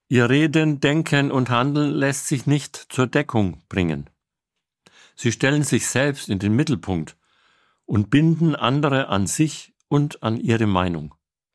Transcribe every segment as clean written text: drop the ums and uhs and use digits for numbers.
Ihr Reden, Denken und Handeln lässt sich nicht zur Deckung bringen. Sie stellen sich selbst in den Mittelpunkt und binden andere an sich und an ihre Meinung.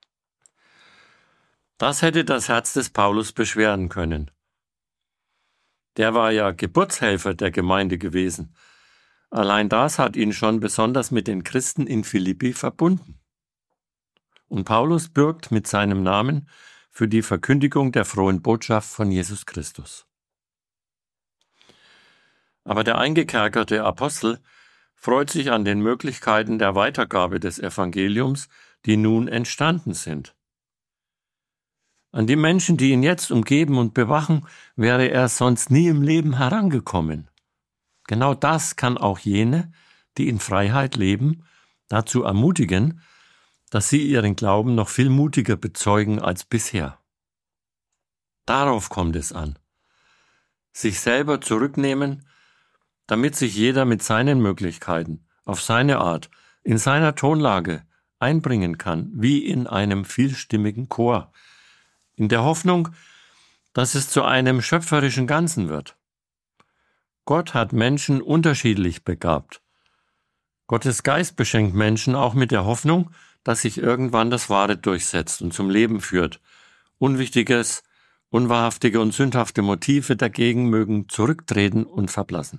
Das hätte das Herz des Paulus beschweren können. Der war ja Geburtshelfer der Gemeinde gewesen. Allein das hat ihn schon besonders mit den Christen in Philippi verbunden. Und Paulus bürgt mit seinem Namen für die Verkündigung der frohen Botschaft von Jesus Christus. Aber der eingekerkerte Apostel freut sich an den Möglichkeiten der Weitergabe des Evangeliums, die nun entstanden sind. An die Menschen, die ihn jetzt umgeben und bewachen, wäre er sonst nie im Leben herangekommen. Genau das kann auch jene, die in Freiheit leben, dazu ermutigen, dass sie ihren Glauben noch viel mutiger bezeugen als bisher. Darauf kommt es an. Sich selber zurücknehmen, damit sich jeder mit seinen Möglichkeiten, auf seine Art, in seiner Tonlage einbringen kann, wie in einem vielstimmigen Chor, in der Hoffnung, dass es zu einem schöpferischen Ganzen wird. Gott hat Menschen unterschiedlich begabt. Gottes Geist beschenkt Menschen auch mit der Hoffnung, dass sich irgendwann das Wahre durchsetzt und zum Leben führt. Unwichtiges, unwahrhaftige und sündhafte Motive dagegen mögen zurücktreten und verblassen.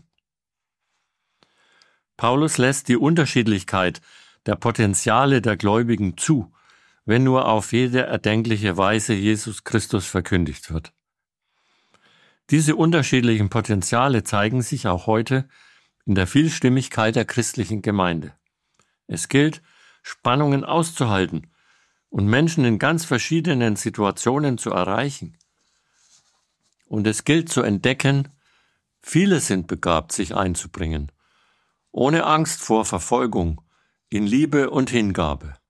Paulus lässt die Unterschiedlichkeit der Potenziale der Gläubigen zu, wenn nur auf jede erdenkliche Weise Jesus Christus verkündigt wird. Diese unterschiedlichen Potenziale zeigen sich auch heute in der Vielstimmigkeit der christlichen Gemeinde. Es gilt, Spannungen auszuhalten und Menschen in ganz verschiedenen Situationen zu erreichen. Und es gilt zu entdecken, viele sind begabt, sich einzubringen, ohne Angst vor Verfolgung, in Liebe und Hingabe.